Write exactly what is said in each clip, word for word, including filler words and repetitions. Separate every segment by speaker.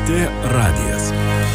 Speaker 1: T radijas.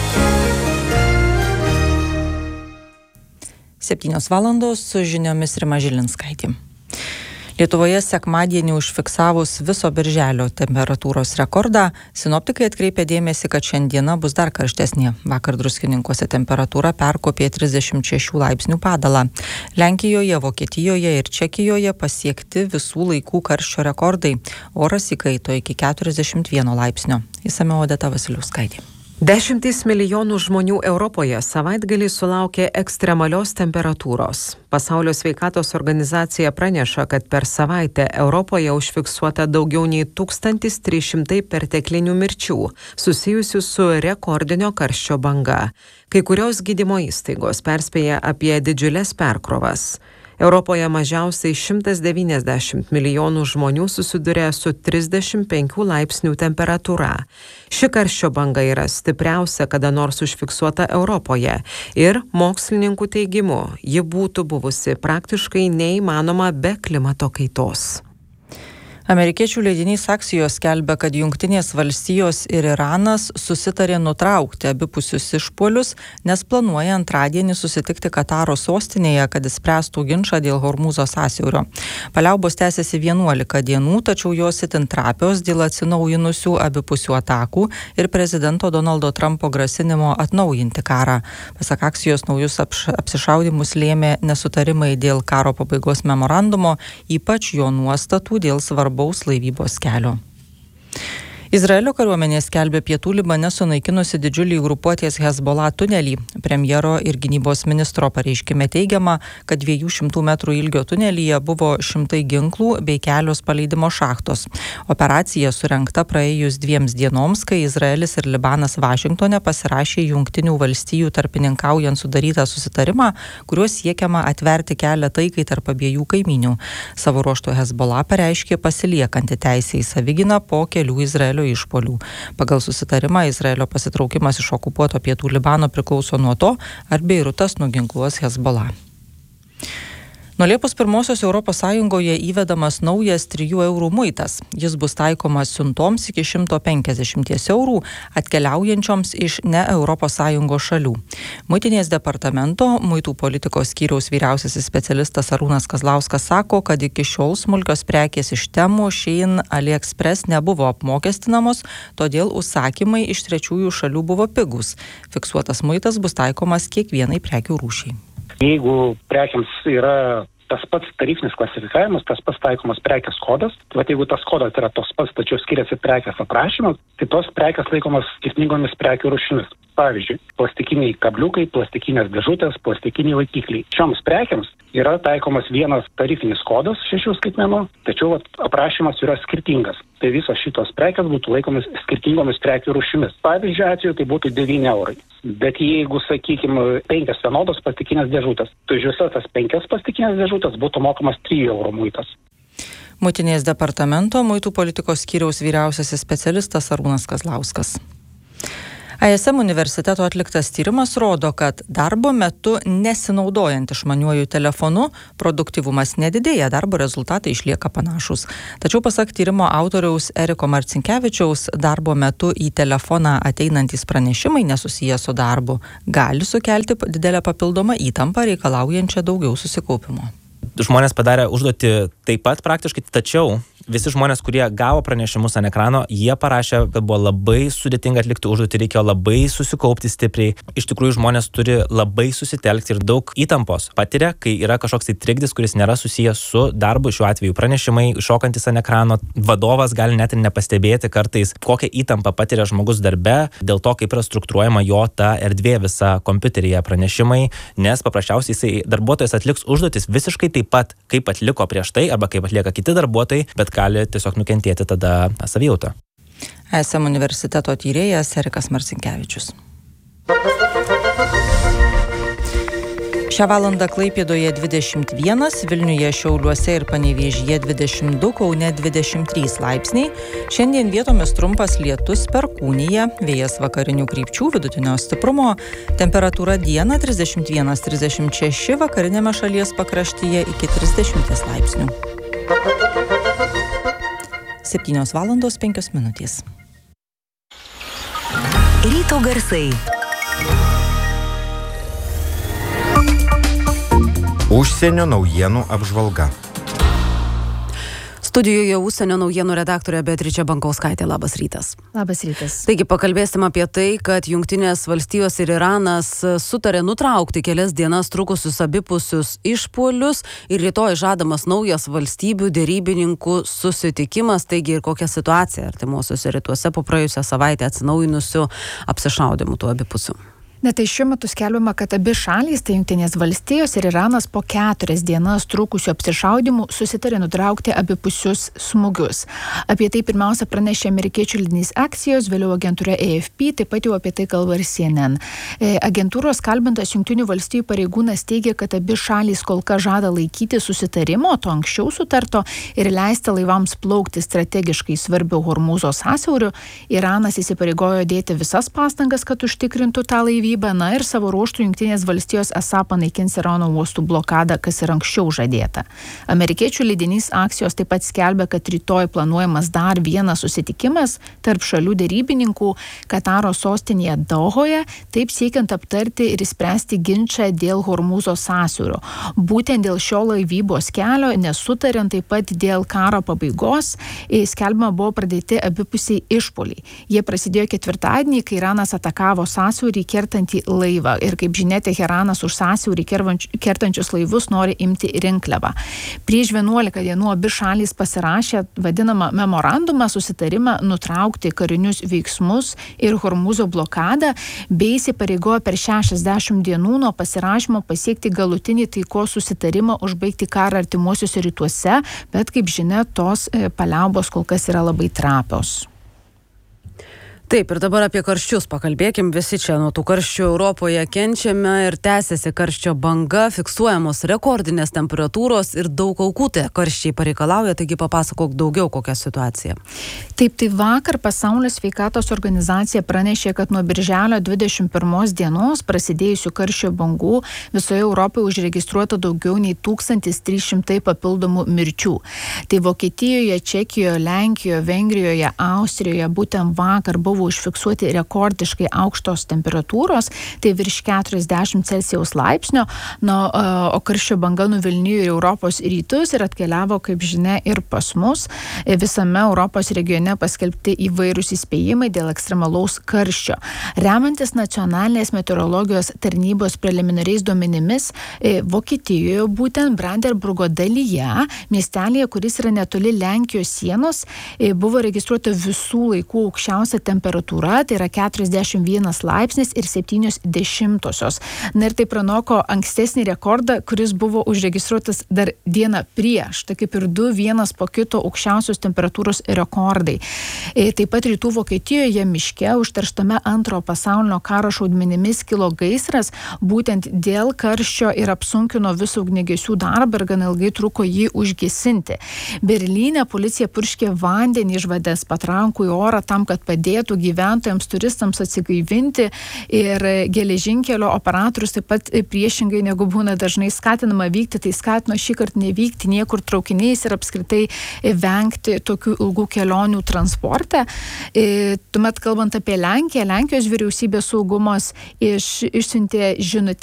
Speaker 2: Septynios valandos su žiniomis Rima Žilinskaitė. Lietuvoje sekmadienį užfiksavus viso birželio temperatūros rekordą, sinoptikai atkreipė dėmesį, kad šiandiena bus dar karštesnė. Vakar Druskininkuose temperatūra perkopė trisdešimt šešių laipsnių padalą. Lenkijoje, Vokietijoje ir Čekijoje pasiekti visų laikų karščio rekordai. Oras įkaito iki keturiasdešimt vieno laipsnio. Išsamiau Odeta Vasiliauskaitė.
Speaker 3: Dešimtys milijonų žmonių Europoje savaitgalį sulaukė ekstremalios temperatūros. Pasaulio sveikatos organizacija praneša, kad per savaitę Europoje užfiksuota daugiau nei tūkstantis trys šimtai perteklinių mirčių, susijusių su rekordinio karščio banga. Kai kurios gydymo įstaigos perspėja apie didžiules perkrovas. Europoje mažiausiai šimtas devyniasdešimt milijonų žmonių susiduria su trisdešimt penkių laipsnių temperatūra. Ši karščio banga yra stipriausia kada nors užfiksuota Europoje ir mokslininkų teigimu, ji būtų buvusi praktiškai neįmanoma be klimato kaitos.
Speaker 2: Amerikiečių leidinys Axios skelbia, kad Jungtinės valstijos ir Iranas susitarė nutraukti abipusius išpuolius, nes planuoja antradienį susitikti Kataro sostinėje, kad išspręstų ginčą dėl Hormūzo sąsiaurio. Paliaubos tęsiasi vienuolika dienų, tačiau jos itin trapios dėl atsinaujinusių abipusių atakų ir prezidento Donaldo Trumpo grasinimo atnaujinti karą. Pasak Axios, naujus apš- apsišaudymus lėmė nesutarimai dėl karo pabaigos memorandumo, ypač jo nuostatų dėl svarbaus baus laivybos kelio. Izraelio kariuomenė skelbia pietų Libane sunaikinusi didžiulį grupuotės Hezbollah tunelį. Premjero ir gynybos ministro pareiškime teigiama, kad dviejų šimtų metrų ilgio tunelyje buvo šimtai ginklų bei kelios paleidimo šachtos. Operacija surengta praėjus dviems dienoms, kai Izraelis ir Libanas Vašingtone pasirašė Jungtinių valstijų tarpininkaujant sudarytą susitarimą, kuriuo siekiama atverti kelią taikai tarp abiejų kaimynių. Savo ruožtu Hezbollah pareiškė pasiliekanti teisę į savigyną po kelių Izraelio išpuolių. Pagal susitarimą Izraelio pasitraukimas iš okupuoto pietų Libano priklauso nuo to, ar Beirutas nuginkluos Hezbollah. Nuo Liepos pirmosios Europos Sąjungoje įvedamas naujas trijų eurų muitas. Jis bus taikomas siuntoms iki šimto penkiasdešimties eurų atkeliaujančioms iš ne Europos Sąjungos šalių. Muitinės departamento muitų politikos skyriaus vyriausiasis specialistas Arūnas Kazlauskas sako, kad iki šiol smulkios prekės iš Temu, Shein, AliExpress nebuvo apmokestinamos, todėl užsakymai iš trečiųjų šalių buvo pigus. Fiksuotas muitas bus taikomas kiekvienai prekių rūšiai.
Speaker 4: Jeigu prekiams yra tas pats tarifinis klasifikavimas, tas pats taikomas prekės kodas, tai jeigu tas kodas yra tos pats, tačiau skiriasi prekės aprašymas, tai tos prekės laikomas skirtingomis prekių rūšimis. Pavyzdžiui, plastikiniai kabliukai, plastikinės dėžutės, plastikiniai laikikliai. Šioms prekiams yra taikomas vienas tarifinis kodas šešių skaitmenų, tačiau vat, aprašymas yra skirtingas. Tai visos šitos prekės būtų laikomis skirtingomis prekių rūšimis. Pavyzdžiui, atveju tai būtų devyni eurai. Bet jeigu, sakykime, penkias vienodos plastikinės dėžutės, tai už visas tas penkias plastikinės dėžutės būtų mokamas trijų eurų muitas.
Speaker 2: Muitinės departamento muitų politikos skyriaus vyriausiasis specialistas Arūnas Kazlauskas. I S M universiteto atliktas tyrimas rodo, kad darbo metu nesinaudojant išmaniuoju telefonu produktyvumas nedidėja, darbo rezultatai išlieka panašus. Tačiau pasak tyrimo autoriaus Eriko Marcinkevičiaus, darbo metu į telefoną ateinantys pranešimai nesusiję su darbu gali sukelti didelę papildomą įtampą reikalaujančią daugiau susikaupimo.
Speaker 5: Žmonės padarė užduotį taip pat praktiškai, tačiau visi žmonės, kurie gavo pranešimus ant ekrano, jie parašė, kad buvo labai sudėtinga atlikti užduotį, reikėjo labai susikaupti stipriai. Iš tikrųjų, žmonės turi labai susitelkti ir daug įtampos patiria, kai yra kažkoks tai trikdis, kuris nėra susijęs su darbu, šiuo atveju pranešimai, šokantis ant ekrano. Vadovas gali net ir nepastebėti kartais, kokią įtampą patiria žmogus darbe, dėl to, kaip yra struktūruojama jo ta erdvė visa kompiuteryje pranešimai, nes paprasčiausiai jisai darbuotojas atliks užduotis visiškai taip pat, kaip atliko prieš tai arba kaip atlieka kiti darbuotojai, bet gali tiesiog nukentėti tada savijauta.
Speaker 2: I S M universiteto tyrėjas Erikas Marcinkevičius. Šią valandą Klaipėdoje dvidešimt vienas, Vilniuje, Šiauliuose ir Panevėžyje dvidešimt du, Kaune dvidešimt trys laipsniai. Šiandien vietomis trumpas lietus, perkūnija, vėjas vakarinių krypčių, vidutinio stiprumo, temperatūra dieną trisdešimt vienas trisdešimt šeši, vakarinėme šalies pakraštyje iki trisdešimt laipsnių. septynios valandos penkios minutės.
Speaker 1: Ryto garsai.
Speaker 6: Užsienio naujienų apžvalga.
Speaker 7: Studijoje užsienio naujienų redaktorė Beatričė Bankauskaitė. Labas rytas.
Speaker 8: Labas rytas.
Speaker 7: Taigi pakalbėsim apie tai, kad Jungtinės valstijos ir Iranas sutarė nutraukti kelias dienas trukusius abipusius išpuolius ir rytoj žadamas naujas valstybių dėrybininkų susitikimas. Taigi ir kokia situacija artimuosiuose rytuose po praėjusią savaitę atsinaujinusių apsišaudymų tų abipusių.
Speaker 8: Na tai šiuo metu skelbiama, kad abi šalys, tai Jungtinės valstijos ir Iranas, po keturias dienas trukusių apsišaudymų susitarė nutraukti abipusius smūgius. Apie tai pirmiausia pranešė amerikiečių leidinys Axios, vėliau agentūra A F P, taip pat jau apie tai kalba ir C N N. E, agentūros kalbintas Jungtinių valstijų pareigūnas teigia, kad abi šalys kol kas žada laikyti susitarimo, to anksčiau sutarto, ir leisti laivams plaukti strategiškai svarbiau Hormūzo sąsiauriu. Iranas įsipareigojo dėti visas pastangas, kad užtikrintų tą laivybą. Na ir savo ruoštų Jungtinės valstijos esą panaikins Irano uostų blokadą, kas ir anksčiau žadėta. Amerikiečių leidinys Axios taip pat skelbia, kad rytoj planuojamas dar vienas susitikimas tarp šalių dėrybininkų Kataro sostinėje Dohoje, taip siekiant aptarti ir išspręsti ginčą dėl Hormūzo sąsiaurio. Būtent dėl šio laivybos kelio, nesutariant taip pat dėl karo pabaigos, skelbima buvo pradėti abipusiai išpuoliai. Jie prasidėjo ketvirtadienį, kai Iranas atakavo sąsiaurį kertant laivą. Ir kaip žinia, Teheranas už sąsiaurį kertančius laivus nori imti rinkliavą. Prieš vienuolika dienų abi šalys pasirašė vadinamą memorandumą, susitarimą nutraukti karinius veiksmus ir Hormūzo blokadą, bei įsipareigojo per šešiasdešimt dienų nuo pasirašymo pasiekti galutinį taikos susitarimą, užbaigti karą artimuosiuose rytuose, bet kaip žinia, tos paliaubos kol kas yra labai trapios.
Speaker 7: Taip, ir dabar apie karščius pakalbėkim. Visi čia nuo tų karščių Europoje kenčiame ir tęsiasi karščio banga, fiksuojamos rekordinės temperatūros ir daug aukų tie karščiai pareikalauja, taigi papasakok daugiau, kokia situacija.
Speaker 8: Taip, tai vakar Pasaulio sveikatos organizacija pranešė, kad nuo birželio dvidešimt pirmos dienos prasidėjusių karščio bangų visoje Europoje užregistruota daugiau nei tūkstantis trys šimtai papildomų mirčių. Tai Vokietijoje, Čekijoje, Lenkijoje, Vengrijoje, Austrijoje būtent vakar buvo užfiksuoti rekordiškai aukštos temperatūros, tai virš keturiasdešimt Celsijaus laipsnio, na, o karščio banga nuvilnijo ir Europos rytus ir atkeliavo, kaip žinia, ir pas mus. Visame Europos regione paskelbti įvairūs įspėjimai dėl ekstremalaus karščio. Remiantis nacionalinės meteorologijos tarnybos preliminariais duomenimis, Vokietijoje būtent Brandenburgo dalyje, miestelėje, kuris yra netoli Lenkijos sienos, buvo registruota visų laikų aukščiausia temperatūra. Temperatūra, tai yra keturiasdešimt vienas laipsnis ir septynios dešimtosios. Na ir tai pranoko ankstesnį rekordą, kuris buvo užregistruotas dar dieną prieš. Tai kaip ir du vienas po kito aukščiausios temperatūros rekordai. E, taip pat rytų Vokietijoje miške užterštame antro pasaulinio karo šaudmenimis kilo gaisras, būtent dėl karščio ir apsunkino visų ugniagesių darbą ir gan ilgai truko jį užgesinti. Berlyne policija purškė vandenį iš vandens patrankų į orą tam, kad padėtų gyventojams, turistams atsigaivinti, ir geležinkelio operatorius taip pat priešingai negu būna dažnai skatinama vykti, tai skatino šį kartą nevykti niekur traukiniais ir apskritai vengti tokių ilgų kelionių transporte. Tuomet kalbant apie Lenkiją, Lenkijos vyriausybės saugumos iš, išsiuntė žinutę